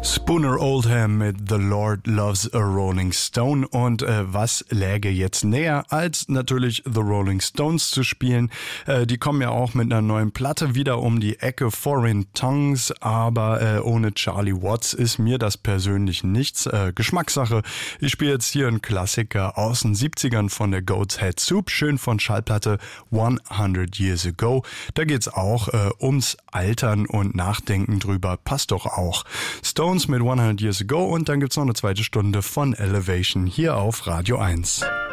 Spooner Oldham mit The Lord Loves a Rolling Stone. Und was läge jetzt näher, als natürlich The Rolling Stones zu spielen? Die kommen ja auch mit einer neuen Platte wieder um die Ecke, Foreign Tongues, aber ohne Charlie Watts ist mir das persönlich nichts. Geschmackssache. Ich spiele jetzt hier einen Klassiker aus den 70ern von der Goat's Head Soup, schön von Schallplatte 100 Years Ago. Da geht's auch ums Altern und Nachdenken drüber, passt doch auch. Stones mit 100 Years Ago und dann gibt's noch eine zweite Stunde von Elevation hier auf Radio 1.